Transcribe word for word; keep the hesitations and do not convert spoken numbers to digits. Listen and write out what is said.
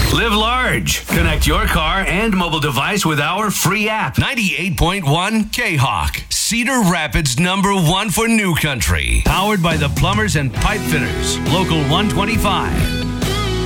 Live large. Connect your car and mobile device with our free app. ninety-eight point one K-Hawk. Cedar Rapids number one for New Country. Powered by the Plumbers and Pipe Fitters. Local one twenty-five.